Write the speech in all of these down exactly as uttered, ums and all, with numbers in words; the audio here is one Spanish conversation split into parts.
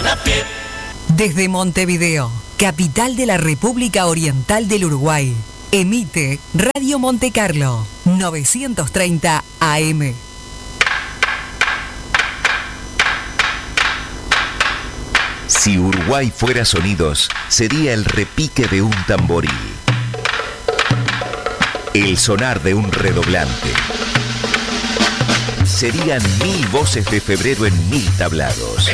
van a pie. Desde Montevideo, capital de la República Oriental del Uruguay, emite Radio Monte Carlo, novecientos treinta A M. Si Uruguay fuera sonidos, sería el repique de un tamboril, el sonar de un redoblante. Serían mil voces de febrero en mil tablados.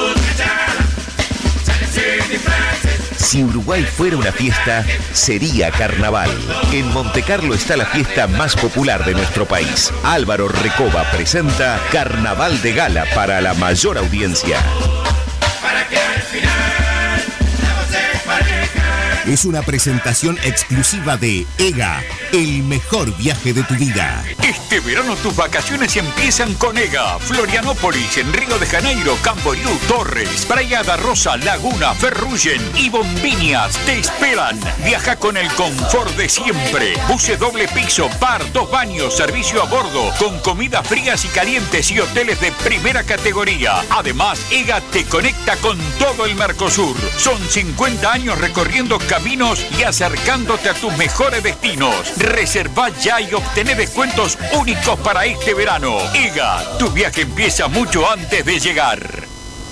Si Uruguay fuera una fiesta, sería carnaval. En Montecarlo está la fiesta más popular de nuestro país. Álvaro Recoba presenta Carnaval de Gala para la mayor audiencia. Para que al final la voz se pareja. Es una presentación exclusiva de EGA, el mejor viaje de tu vida. Este verano tus vacaciones empiezan con EGA. Florianópolis, en Río de Janeiro, Camboriú, Torres, Praia da Rosa, Laguna, Ferrugem y Bombiñas te esperan. Viaja con el confort de siempre. Buses doble piso, bar, dos baños, servicio a bordo, con comidas frías y calientes y hoteles de primera categoría. Además, EGA te conecta con todo el Mercosur. Son cincuenta años recorriendo caminos y acercándote a tus mejores destinos. Reserva ya y obtené descuentos únicos para este verano. EGA, tu viaje empieza mucho antes de llegar.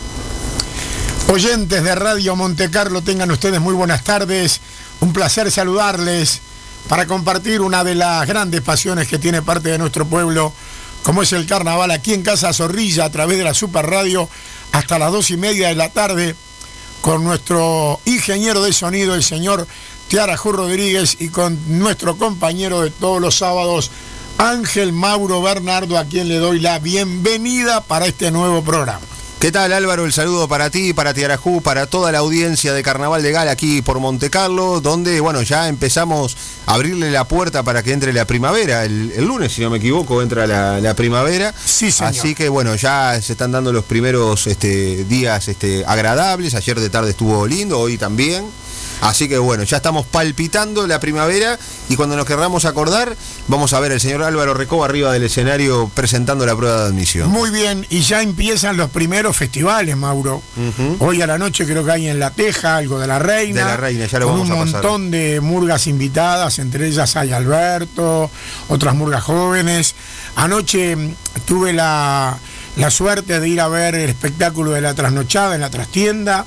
Oyentes de Radio Monte Carlo, tengan ustedes muy buenas tardes. Un placer saludarles para compartir una de las grandes pasiones que tiene parte de nuestro pueblo, como es el carnaval, aquí en Casa Zorrilla, a través de la Super Radio, hasta las dos y media de la tarde, con nuestro ingeniero de sonido, el señor Tiarajú Rodríguez, y con nuestro compañero de todos los sábados, Ángel Mauro Bernardo, a quien le doy la bienvenida para este nuevo programa. ¿Qué tal, Álvaro? El saludo para ti, para Tiarajú, para toda la audiencia de Carnaval de Gala aquí por Monte Carlo, donde, bueno, ya empezamos a abrirle la puerta para que entre la primavera. El, el lunes, si no me equivoco, entra la, la primavera. Sí, señor. Así que, bueno, ya se están dando los primeros este, días este, agradables. Ayer de tarde estuvo lindo, hoy también. Así que bueno, ya estamos palpitando la primavera y cuando nos querramos acordar, vamos a ver al señor Álvaro Recoba arriba del escenario presentando la prueba de admisión. Muy bien, y ya empiezan los primeros festivales, Mauro. Uh-huh. Hoy a la noche creo que hay en La Teja algo de La Reina. De La Reina, ya lo con vamos a pasar. Un montón de murgas invitadas, entre ellas hay Alberto, otras murgas jóvenes. Anoche tuve la, la suerte de ir a ver el espectáculo de La Trasnochada en la trastienda,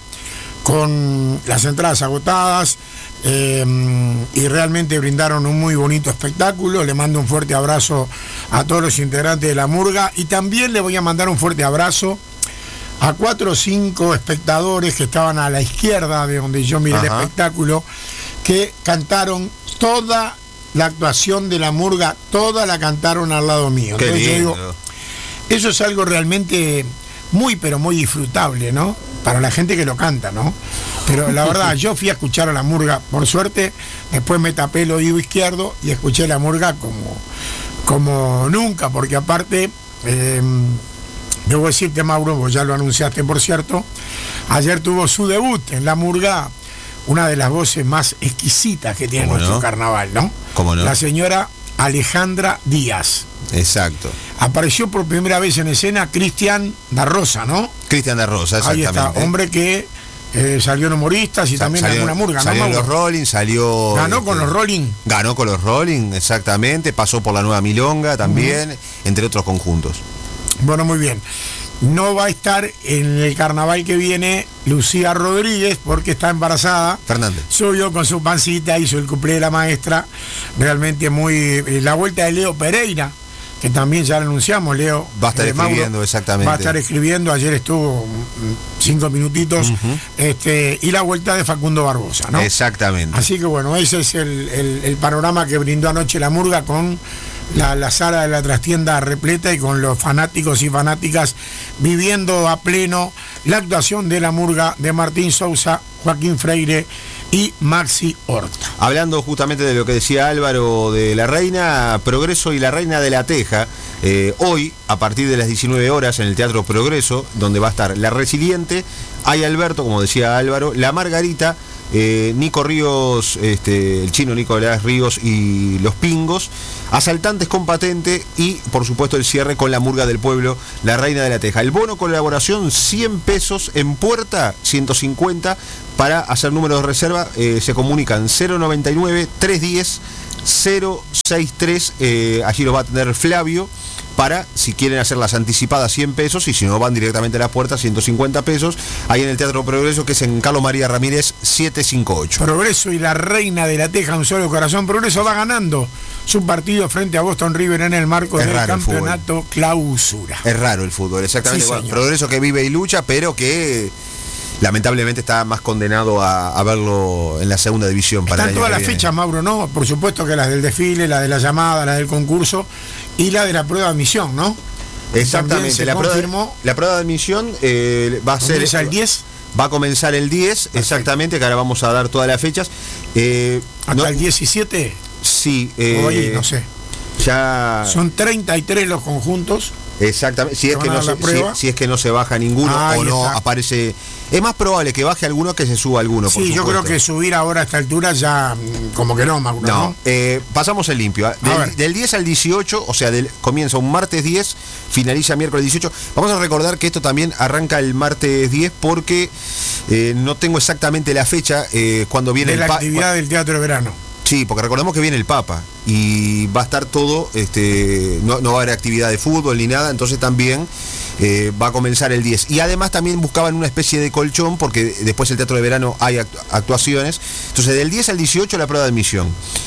con las entradas agotadas, eh, y realmente brindaron un muy bonito espectáculo. Le mando un fuerte abrazo a todos los integrantes de la murga y también le voy a mandar un fuerte abrazo a cuatro o cinco espectadores que estaban a la izquierda de donde yo miré Ajá. el espectáculo, que cantaron toda la actuación de la murga, toda la cantaron al lado mío. Qué Entonces lindo. yo digo, eso es algo realmente muy pero muy disfrutable, ¿no? Para la gente que lo canta, ¿no? Pero la verdad, yo fui a escuchar a la murga, por suerte, después me tapé el oído izquierdo y escuché la murga como, como nunca, porque aparte, eh, debo decirte, Mauro, vos ya lo anunciaste, por cierto, ayer tuvo su debut en la murga, una de las voces más exquisitas que tiene nuestro no? carnaval, ¿no? ¿Cómo no? La señora Alejandra Díaz. Exacto. Apareció por primera vez en escena Cristian da Rosa, ¿no? Cristian da Rosa, exactamente. Ahí está, hombre que eh, salió en Humoristas y Sa también en alguna murga, ¿no? Salió en los Rolling, salió... Ganó este, con los Rolling. Ganó con los Rolling, exactamente. Pasó por la Nueva Milonga también, uh-huh. entre otros conjuntos. Bueno, muy bien. No va a estar en el carnaval que viene Lucía Rodríguez porque está embarazada. Fernández. Subió con su pancita, hizo el cuplé de la maestra. Realmente muy... Eh, la vuelta de Leo Pereira, que también ya lo anunciamos, Leo. Va a estar eh, escribiendo, Mauro, exactamente. Va a estar escribiendo, ayer estuvo cinco minutitos, uh-huh. este, y la vuelta de Facundo Barbosa, ¿no? Exactamente. Así que bueno, ese es el, el, el panorama que brindó anoche la murga con la, la sala de la trastienda repleta y con los fanáticos y fanáticas viviendo a pleno la actuación de la murga de Martín Sousa, Joaquín Freire y Maxi Horta. Hablando justamente de lo que decía Álvaro de La Reina, Progreso y La Reina de la Teja, eh, hoy a partir de las diecinueve horas en el Teatro Progreso, donde va a estar La Resiliente, hay Alberto, como decía Álvaro, La Margarita, eh, Nico Ríos, este, el chino Nicolás Ríos y los Pingos, Asaltantes con Patente y por supuesto el cierre con la Murga del Pueblo, la Reina de la Teja. El bono colaboración cien pesos, en puerta ciento cincuenta. Para hacer número de reserva eh, se comunican cero noventa y nueve, trescientos diez, cero sesenta y tres, eh, allí lo va a tener Flavio, para si quieren hacer las anticipadas cien pesos y si no van directamente a la puerta ciento cincuenta pesos, ahí en el Teatro Progreso, que es en Carlos María Ramírez setecientos cincuenta y ocho. Progreso y la Reina de la Teja, un solo corazón. Progreso va ganando su partido frente a Boston River en el marco Es del raro el campeonato Clausura. Es raro el fútbol, exactamente. Sí, Bueno, señor. Progreso que vive y lucha, pero que lamentablemente está más condenado a, a verlo en la segunda división. Para Están el año todas que las viene. fechas, Mauro, ¿no? Por supuesto que las del desfile, la de la llamada, la del concurso y la de la prueba de admisión, ¿no? También Exactamente, se la prueba, de, confirmó. la prueba de admisión eh, va a ser... ¿Comienza el diez? Va a comenzar el diez, exactamente, que ahora vamos a dar todas las fechas. Eh, ¿Hasta no- el diecisiete? Sí. Eh, Hoy, no sé. Ya... Son treinta y tres los conjuntos. Exactamente, si es, ¿Van que a no dar la se, si, prueba? si es que no se baja ninguno Ahí o no está. aparece... Es más probable que baje alguno que se suba alguno, por Sí, yo supuesto. creo que subir ahora a esta altura ya mm, como que no, Mauro, ¿no? No, eh, pasamos el limpio. ¿eh? A ver. Del, del diez al dieciocho, o sea, del, comienza un martes diez, finaliza miércoles dieciocho. Vamos a recordar que esto también arranca el martes diez porque eh, no tengo exactamente la fecha eh, cuando viene De el la pa- actividad del Teatro de Verano. Sí, porque recordemos que viene el Papa y va a estar todo, este, no, no va a haber actividad de fútbol ni nada, entonces también eh, va a comenzar el diez. Y además también buscaban una especie de colchón, porque después el Teatro de Verano hay actu- actuaciones. Entonces del diez al dieciocho la prueba de admisión.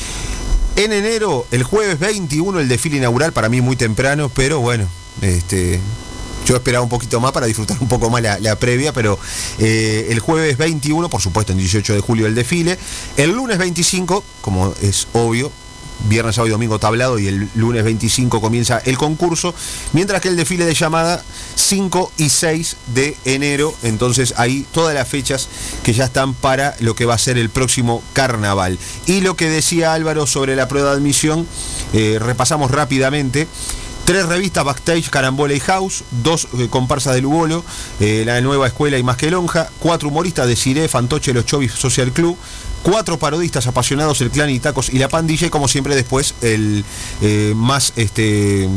En enero, el jueves veintiuno, el desfile inaugural, para mí muy temprano, pero bueno, este... Yo esperaba un poquito más para disfrutar un poco más la, la previa, pero eh, el jueves veintiuno, por supuesto, en dieciocho de julio el desfile. El lunes veinticinco, como es obvio, viernes, sábado y domingo tablado, y el lunes veinticinco comienza el concurso, mientras que el desfile de llamada cinco y seis de enero. Entonces ahí todas las fechas que ya están para lo que va a ser el próximo carnaval. Y lo que decía Álvaro sobre la prueba de admisión, eh, repasamos rápidamente. Tres revistas Backstage, Carambola y House, dos eh, comparsas de Lugolo, eh, La Nueva Escuela y Más que Lonja, cuatro humoristas de Ciré, Fantoche, Los Chovis Social Club, cuatro parodistas apasionados, El Clan y Tacos y La Pandilla, y como siempre después el eh, más este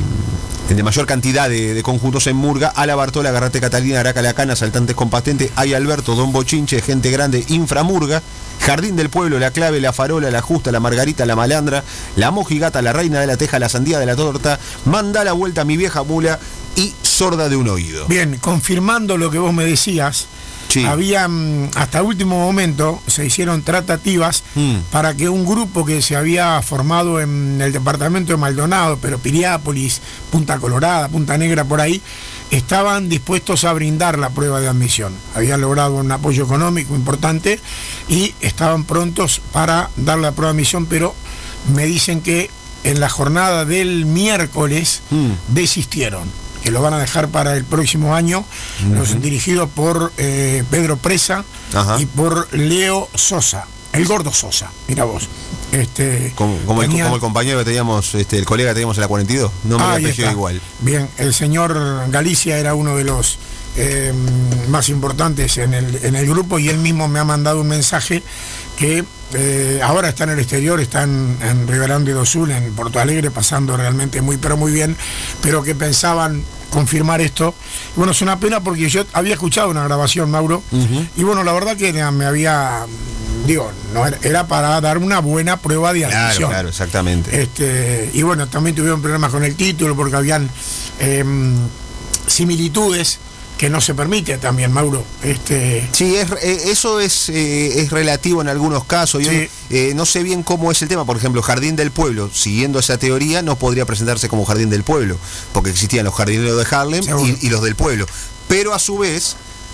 el de mayor cantidad de, de conjuntos en Murga, Ala Bartola, Garrate Catalina, Araca La Cana, Saltantes con Patente, Ay Alberto, Don Bochinche, Gente Grande, Inframurga, Jardín del Pueblo, La Clave, La Farola, La Justa, La Margarita, La Malandra, La Mojigata, La Reina de la Teja, La Sandía de la Torta, Manda la Vuelta, Mi Vieja Mula y Sorda de un Oído. Bien, confirmando lo que vos me decías, Sí. había, mm, hasta último momento, se hicieron tratativas Mm. para que un grupo que se había formado en el departamento de Maldonado, pero Piriápolis, Punta Colorada, Punta Negra, por ahí, estaban dispuestos a brindar la prueba de admisión. Habían logrado un apoyo económico importante y estaban prontos para dar la prueba de admisión, pero me dicen que en la jornada del miércoles Mm. desistieron, que lo van a dejar para el próximo año, los dirigidos por eh, Pedro Presa Ajá. y por Leo Sosa, el gordo Sosa, mira vos. Este, Como, como, el, tenía- como el compañero que teníamos, este, el colega que teníamos en la cuarenta y dos, no me Ah, ahí apellido está. igual. Bien, el señor Galicia era uno de los eh, más importantes en el, en el grupo y él mismo me ha mandado un mensaje que eh, ahora está en el exterior, está en, en Riverán do Sul, en Porto Alegre, pasando realmente muy, pero muy bien, pero que pensaban confirmar esto. Y bueno, es una pena porque yo había escuchado una grabación, Mauro, Ujú. y bueno, la verdad que me había, digo, no era, era para dar una buena prueba de Claro, admisión. claro, exactamente. Este, y bueno, también tuvieron problemas con el título porque habían em, similitudes que no se permite también, Mauro. Este, Sí, es, eh, eso es, eh, es relativo en algunos casos. Yo Sí. eh, no sé bien cómo es el tema. Por ejemplo, Jardín del Pueblo, siguiendo esa teoría, no podría presentarse como Jardín del Pueblo, porque existían los jardineros de Harlem Seguro. y, y los del pueblo. Pero a su vez,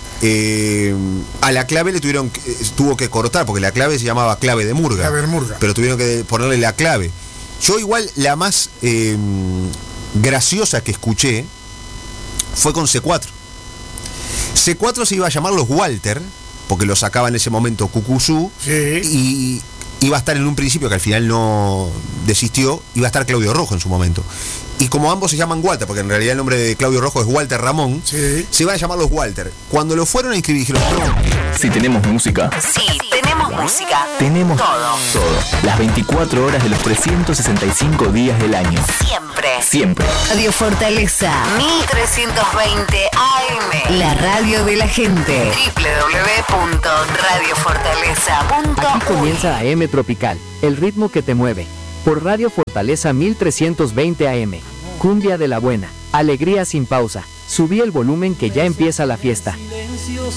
eh, a la clave le tuvieron que- eh, tuvo que cortar, porque la clave se llamaba clave de Murga. Clave de Murga. Pero tuvieron que ponerle la clave. Yo igual la más eh, graciosa que escuché fue con C cuatro. C cuatro se iba a llamar los Walter, porque lo sacaba en ese momento Cucuzú, sí, y iba a estar en un principio, que al final no desistió, iba a estar Claudio Rojo en su momento. Y como ambos se llaman Walter, porque en realidad el nombre de Claudio Rojo es Walter Ramón, sí. se iban a llamar los Walter. Cuando lo fueron a inscribir dijeron, no, Si tenemos música, Sí, tenemos música. Tenemos todo. todo. Las veinticuatro horas de los trescientos sesenta y cinco días del año. Siempre. Siempre. Radio Fortaleza mil trescientos veinte A M. La radio de la gente. doble u doble u doble u punto radio fortaleza punto u y. Aquí comienza A M Tropical, el ritmo que te mueve. Por Radio Fortaleza mil trescientos veinte A M. Cumbia de la buena. Alegría sin pausa. Subí el volumen que ya empieza la fiesta.